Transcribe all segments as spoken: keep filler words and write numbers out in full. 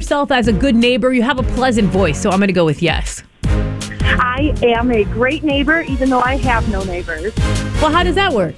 yourself as a good neighbor? You have a pleasant voice, so I'm going to go with yes. I am a great neighbor, even though I have no neighbors. Well, how does that work?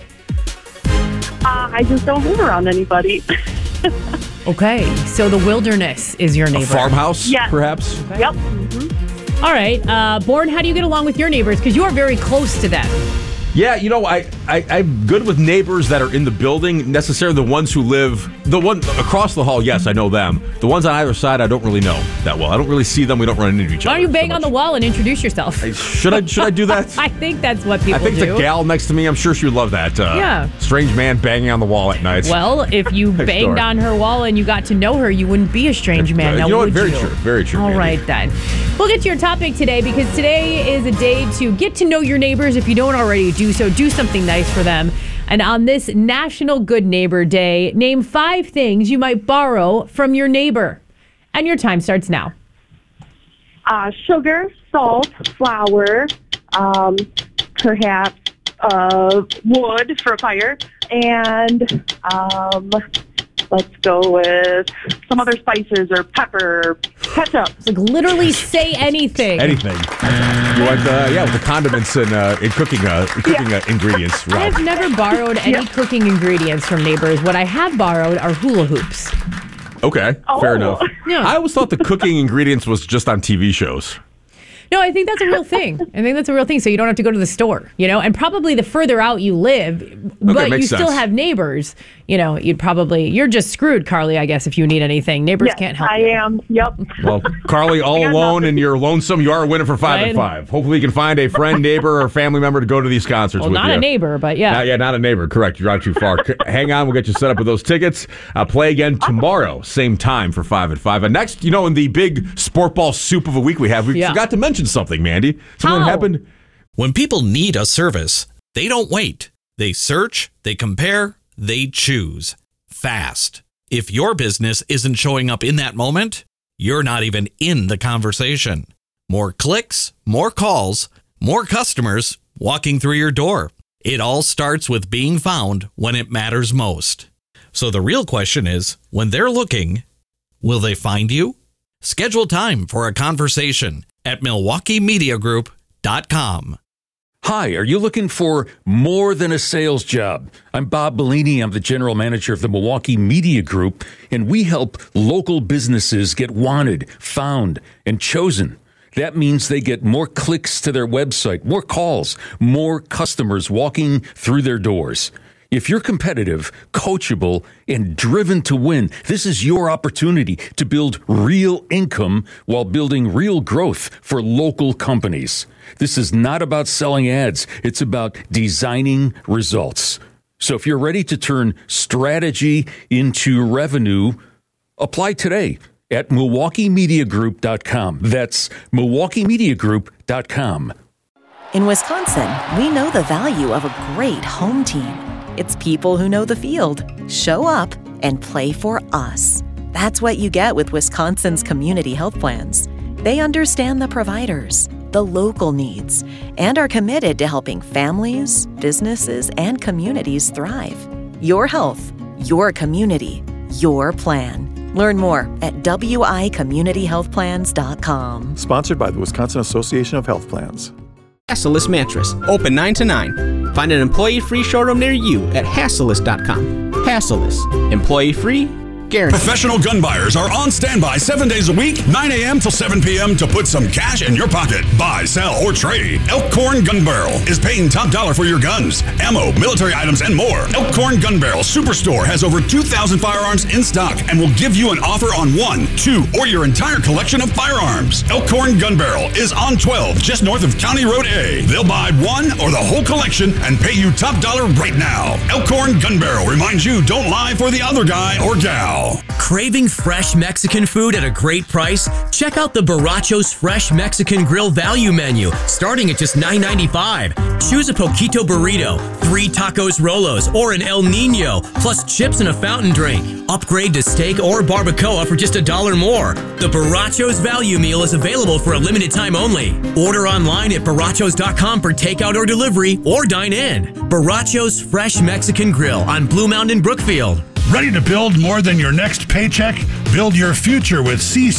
Uh, I just don't live around anybody. Okay, so the wilderness is your neighbor. A farmhouse, Yes. perhaps? Yep. Mm-hmm. All right, uh, Born, how do you get along with your neighbors? Because you are very close to them. Yeah, you know, I, I, I'm good with neighbors that are in the building, necessarily the ones who live, the one across the hall, yes, I know them. The ones on either side, I don't really know that well. I don't really see them. We don't run into each other. Why don't you bang so on the wall and introduce yourself? I, should I Should I do that? I think that's what people I think do. the gal next to me, I'm sure she would love that. Uh, Yeah. Strange man banging on the wall at night. Well, if you Next banged door. on her wall and you got to know her, you wouldn't be a strange man. Uh, Now, you know what? would Very you? true. Very true. All Mandy. right, then. We'll get to your topic today because today is a day to get to know your neighbors. If you don't already do so, do something nice for them. And on this National Good Neighbor Day, name five things you might borrow from your neighbor. And your time starts now. Uh, sugar, salt, flour, um, perhaps uh, wood for a fire, and um, let's go with some other spices or pepper, ketchup. It's like literally say anything. Anything. You want, uh, yeah, with the condiments and uh, in cooking, uh, cooking uh, ingredients. I Rob. have never borrowed any Yeah. cooking ingredients from neighbors. What I have borrowed are hula hoops. Okay, Oh. fair enough. Yeah. I always thought the cooking ingredients was just on T V shows. No, I think that's a real thing. I think that's a real thing. So you don't have to go to the store, you know, and probably the further out you live, but you makes still sense. have neighbors, you know, you'd probably, you're just screwed, Carly, I guess, if you need anything. Neighbors Yes, can't help I you. am. Yep. Well, Carly, all got alone nothing. and you're lonesome, you are a winner for five Right. and five. Hopefully you can find a friend, neighbor, or family member to go to these concerts Well, with not you. a neighbor, but yeah. Uh, yeah, not a neighbor. Correct. You're not too far. C- Hang on. We'll get you set up with those tickets. Uh, play again tomorrow, same time for five and five. And next, you know, in the big sport ball soup of a week we have, we Yeah. forgot to mention something, Mandy. Something How? happened. When people need a service, they don't wait. They search, they compare, they choose. Fast. If your business isn't showing up in that moment, you're not even in the conversation. More clicks, more calls, more customers walking through your door. It all starts with being found when it matters most. So the real question is, when they're looking, will they find you? Schedule time for a conversation at Milwaukee Media Group dot com. Hi, are you looking for more than a sales job? I'm Bob Bellini. I'm the general manager of the Milwaukee Media Group, and we help local businesses get wanted, found, and chosen. That means they get more clicks to their website, more calls, more customers walking through their doors. If you're competitive, coachable, and driven to win, this is your opportunity to build real income while building real growth for local companies. This is not about selling ads. It's about designing results. So if you're ready to turn strategy into revenue, apply today at Milwaukee Media Group dot com. That's Milwaukee Media Group dot com. In Wisconsin, we know the value of a great home team. It's people who know the field, show up, and play for us. That's what you get with Wisconsin's community health plans. They understand the providers, the local needs, and are committed to helping families, businesses, and communities thrive. Your health, your community, your plan. Learn more at W I community health plans dot com. Sponsored by the Wisconsin Association of Health Plans. Hassellus Mattress, open nine to nine. Find an employee-free showroom near you at Hassellus dot com. Hassellus, employee-free, guaranteed. Professional gun buyers are on standby seven days a week, nine a.m. till seven p.m. to put some cash in your pocket. Buy, sell, or trade. Elkhorn Gun Barrel is paying top dollar for your guns, ammo, military items, and more. Elkhorn Gun Barrel Superstore has over two thousand firearms in stock and will give you an offer on one, two, or your entire collection of firearms. Elkhorn Gun Barrel is on twelve, just north of County Road A. They'll buy one or the whole collection and pay you top dollar right now. Elkhorn Gun Barrel reminds you, don't lie for the other guy or gal. Craving fresh Mexican food at a great price? Check out the Barracho's Fresh Mexican Grill Value Menu, starting at just nine ninety-five. Choose a Poquito Burrito, three Tacos Rolos, or an El Nino, plus chips and a fountain drink. Upgrade to steak or barbacoa for just a dollar more. The Barracho's Value Meal is available for a limited time only. Order online at barrachos dot com for takeout or delivery, or dine in. Barracho's Fresh Mexican Grill on Blue Mountain, Brookfield. Ready to build more than your next paycheck? Build your future with C